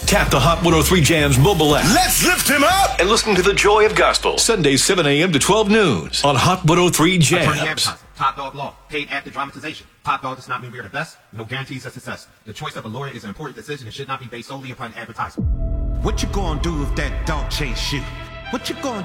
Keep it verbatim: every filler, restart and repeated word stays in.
Tap the Hot one oh three Jams mobile app. Let's lift him up And listen to the joy of gospel. Sundays, seven a.m. to twelve noon on Hot one oh three Jams. Attorney advertising. Top Dog Law. Paid after dramatization. Top Dog does not mean we are the best. No guarantees of success. The choice of a lawyer is an important decision and should not be based solely upon advertising. What you gonna do if that dog chase you? What you gonna